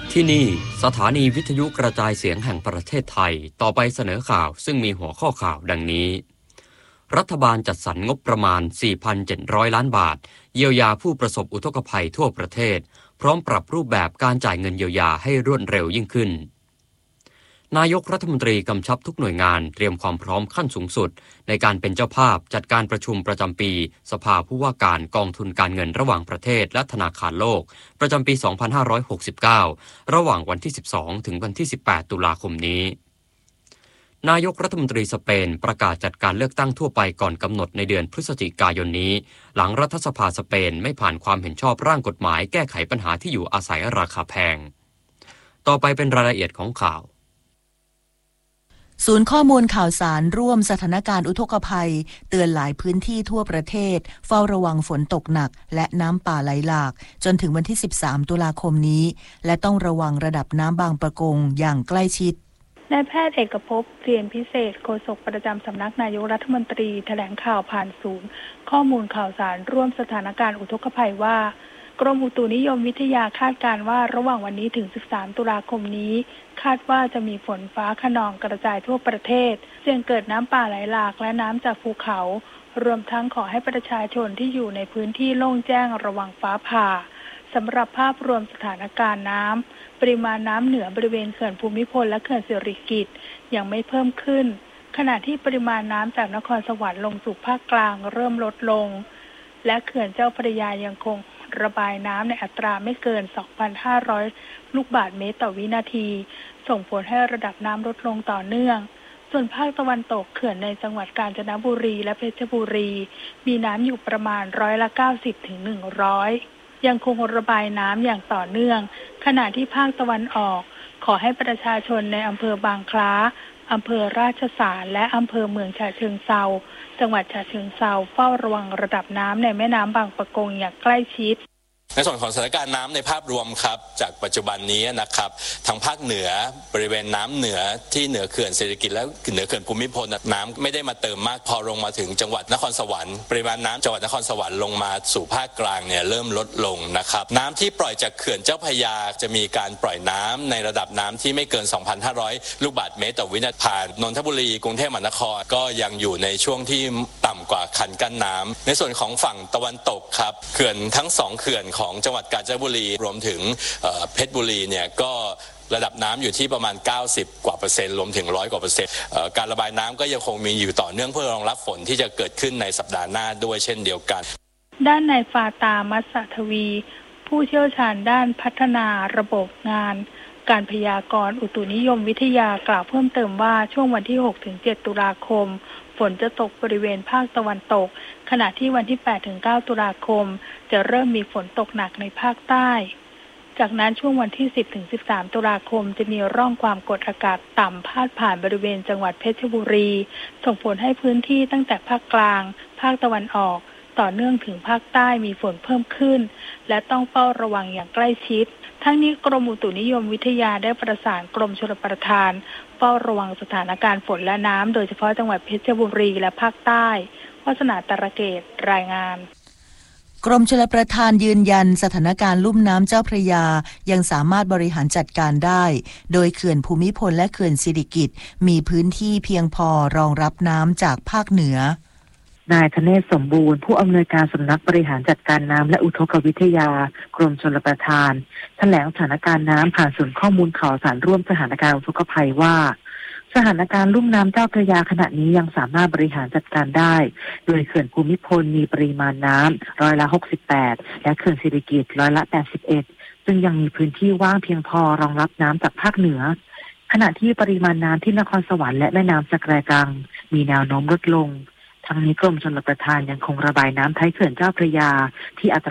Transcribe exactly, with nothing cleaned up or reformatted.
ที่นี่สถานีวิทยุกระจายเสียงแห่งประเทศไทยต่อไปเสนอข่าวซึ่งมีหัวข้อข่าวดังนี้รัฐบาลจัดสรรงบประมาณ สี่พันเจ็ดร้อย ล้านบาทเยียวยาผู้ประสบอุทกภัยทั่วประเทศพร้อมปรับรูปแบบการจ่ายเงินเยียวยาให้รวดเร็วยิ่งขึ้นนายกรัฐมนตรีกำชับทุกหน่วยงานเตรียมความพร้อมขั้นสูงสุดในการเป็นเจ้าภาพจัดการประชุมประจำปีสภาผู้ว่าการกองทุนการเงินระหว่างประเทศและธนาคารโลกประจำปี สองพันห้าร้อยหกสิบเก้า ระหว่างวันที่ สิบสอง ถึงวันที่ สิบแปด ตุลาคมนี้นายกรัฐมนตรีสเปนประกาศจัดการเลือกตั้งทั่วไปก่อนกำหนดในเดือนพฤศจิกายนนี้หลังรัฐสภาสเปนไม่ผ่านความเห็นชอบร่างกฎหมายแก้ไขปัญหาที่อยู่อาศัยราคาแพงต่อไปเป็นรายละเอียดของข่าวศูนย์ข้อมูลข่าวสารร่วมสถานการณ์อุทกภัยเตือนหลายพื้นที่ทั่วประเทศเฝ้าระวังฝนตกหนักและน้ำป่าไหลหลากจนถึงวันที่ สิบสาม ตุลาคมนี้และต้องระวังระดับน้ำบางปะกงอย่างใกล้ชิดนายแพทย์เอกภพเรียนพิเศษโฆษกประจำสำนักนายกรัฐมนตรีแถลงข่าวผ่านศูนย์ข้อมูลข่าวสารร่วมสถานการณ์อุทกภัยว่ากรมอุตุนิยมวิทยาคาดการณ์ว่าระหว่างวันนี้ถึง สิบสาม ตุลาคมนี้คาดว่าจะมีฝนฟ้าคะนองกระจายทั่วประเทศเสี่ยงเกิดน้ำป่าไหลหลากและน้ำจากภูเขารวมทั้งขอให้ประชาชนที่อยู่ในพื้นที่โล่งแจ้งระวังฟ้าผ่าสำหรับภาพรวมสถานการณ์น้ำปริมาณน้ำเหนือบริเวณเขื่อนภูมิพลและเขื่อนสิริกิติ์ยังไม่เพิ่มขึ้นขณะที่ปริมาณน้ำจากนครสวรรค์ลงสู่ภาคกลางเริ่มลดลงและเขื่อนเจ้าพระยายังคงระบายน้ำในอัตราไม่เกิน สองพันห้าร้อย ลูกบาศก์เมตรต่อวินาทีส่งผลให้ระดับน้ำลดลงต่อเนื่องส่วนภาคตะวันตกเขื่อนในจังหวัดกาญจนบุรีและเพชรบุรีมีน้ำอยู่ประมาณร้อยละเก้าสิบถึงหนึ่งร้อยยังคงระบายน้ำอย่างต่อเนื่องขณะที่ภาคตะวันออกขอให้ประชาชนในอำเภอบางคล้าอำเภอราชสารและอำเภอเมืองฉะเชิงเทราจังหวัดฉะเชิงเทราเฝ้าระวังระดับน้ำในแม่น้ำบางปะกงอย่างใกล้ชิดในส่วนของสถานการณ์น้ำในภาพรวมครับจากปัจจุบันนี้นะครับทางภาคเหนือบริเวณน้ำเหนือที่เหนือเขื่อนเศรษฐกิจและเหนือเขื่อนภูมิพลน้ำไม่ได้มาเติมมากพอลงมาถึงจังหวัดนครสวรรค์ปริมาณน้ำจังหวัดนครสวรรค์ลงมาสู่ภาคกลางเนี่ยเริ่มลดลงนะครับน้ำที่ปล่อยจากเขื่อนเจ้าพระยาจะมีการปล่อยน้ำในระดับน้ำที่ไม่เกิน สองพันห้าร้อย ลูกบาศก์เมตรต่อวินาทีผ่านนนทบุรีกรุงเทพมหานครก็ยังอยู่ในช่วงที่ต่ำกว่าคันกั้นน้ำในส่วนของฝั่งตะวันตกครับเขื่อนทั้งสองเขื่อนของจังหวัดกาญจนบุรีรวมถึงเพชรบุรีเนี่ยก็ระดับน้ำอยู่ที่ประมาณเก้าสิบกว่าเปอร์เซ็นต์รวมถึงร้อยกว่าเปอร์เซ็นต์การระบายน้ำก็ยังคงมีอยู่ต่อเนื่องเพื่อรองรับฝนที่จะเกิดขึ้นในสัปดาห์หน้าด้วยเช่นเดียวกันด้านนายฟาตามัสสะทวีผู้เชี่ยวชาญด้านพัฒนาระบบงานการพยากรณ์อุตุนิยมวิทยากล่าวเพิ่มเติมว่าช่วงวันที่ หกถึงเจ็ด ตุลาคมฝนจะตกบริเวณภาคตะวันตกขณะที่วันที่ แปดถึงเก้า ตุลาคมจะเริ่มมีฝนตกหนักในภาคใต้จากนั้นช่วงวันที่ สิบถึงสิบสาม ตุลาคมจะมีร่องความกดอากาศต่ำพาดผ่านบริเวณจังหวัดเพชรบุรีส่งผลให้พื้นที่ตั้งแต่ภาคกลางภาคตะวันออกต่อเนื่องถึงภาคใต้มีฝนเพิ่มขึ้นและต้องเฝ้าระวังอย่างใกล้ชิดทั้งนี้กรมอุตุนิยมวิทยาได้ประสานกรมชลประทานเฝ้าระวังสถานการณ์ฝนและน้ำโดยเฉพาะจังหวัดเพชรบุรีและภาคใต้วาสนาตระเกตรายงานกรมชลประทานยืนยันสถานการณ์ลุ่มน้ำเจ้าพระยายังสามารถบริหารจัดการได้โดยเขื่อนภูมิพลและเขื่อนสิริกิติ์มีพื้นที่เพียงพอรองรับน้ำจากภาคเหนือนายธเนศสมบูรณ์ผู้อำนวยการสำนักบริหารจัดการน้ำและอุทกวิทยากรมชลประทานแถลงสถานการณ์น้ำผ่านศูนย์ข้อมูลข่าวสารร่วมสถานการณ์อุทกภัยว่าสถานการณ์ลุ่มน้ำเจ้าพระยาขณะนี้ยังสามารถบริหารจัดการได้โดยเขื่อนภูมิพลมีปริมาณน้ำร้อยละหกสิบแปดและเขื่อนสิริกิติ์ร้อยละแปดสิบเอ็ดซึ่งยังมีพื้นที่ว่างเพียงพอรองรับน้ำจากภาคเหนือขณะที่ปริมาณน้ำที่นครสวรรค์และแม่น้ำสะแกรกังมีแนวโน้มลดลงทั้งนี้กรมชลประทานยังคงระบายน้ำท้ายเขื่อนเจ้าพระยาที่อัตรา